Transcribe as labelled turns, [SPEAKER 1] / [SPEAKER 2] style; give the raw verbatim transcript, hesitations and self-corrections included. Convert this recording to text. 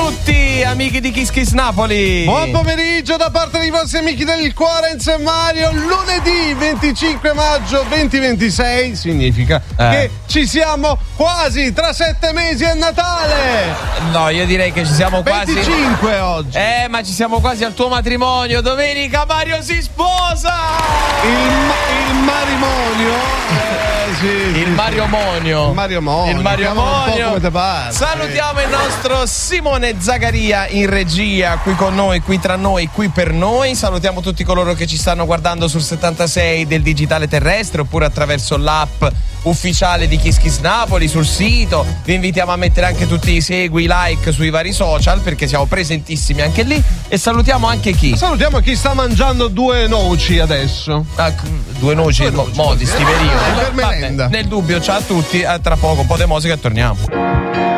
[SPEAKER 1] tutti, amici di Kiss Kiss Napoli.
[SPEAKER 2] Buon pomeriggio da parte dei vostri amici del Quarenz e Mario. Lunedì venticinque maggio duemilaventisei significa
[SPEAKER 1] eh.
[SPEAKER 2] che ci siamo quasi, tra sette mesi è Natale.
[SPEAKER 1] No, io direi che ci siamo quasi.
[SPEAKER 2] venticinque oggi.
[SPEAKER 1] Eh, ma ci siamo quasi al tuo matrimonio. Domenica Mario si sposa.
[SPEAKER 2] Il, il matrimonio. Eh, sì,
[SPEAKER 1] il
[SPEAKER 2] sì,
[SPEAKER 1] Mario Monio.
[SPEAKER 2] Il Mario Monio.
[SPEAKER 1] Il Mario Monio.
[SPEAKER 2] Come te pare.
[SPEAKER 1] Salutiamo il nostro Simone Zagaria in regia, qui con noi, qui tra noi, qui per noi. Salutiamo tutti coloro che ci stanno guardando sul settantasei del digitale terrestre oppure attraverso l'app ufficiale di Kiss Kiss Napoli, sul sito. Vi invitiamo a mettere anche tutti i segui, i like sui vari social perché siamo presentissimi anche lì. E salutiamo anche chi?
[SPEAKER 2] Salutiamo chi sta mangiando due noci adesso.
[SPEAKER 1] Ah, due noci,
[SPEAKER 2] due
[SPEAKER 1] mo,
[SPEAKER 2] noci
[SPEAKER 1] mo di sti periodi.
[SPEAKER 2] Per merenda.
[SPEAKER 1] Nel dubbio, ciao a tutti, a tra poco un po' di musica e torniamo.